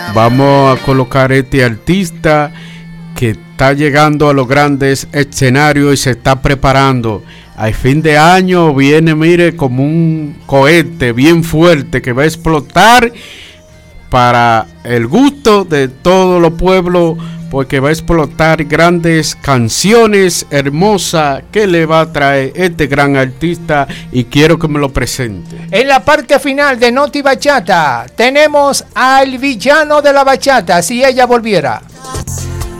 vamos a colocar este artista que está llegando a los grandes escenarios y se está preparando. Al fin de año viene, mire, como un cohete bien fuerte que va a explotar para el gusto de todos los pueblos, porque va a explotar grandes canciones hermosas que le va a traer este gran artista y quiero que me lo presente. En la parte final de Noti Bachata tenemos al villano de la bachata, si ella volviera.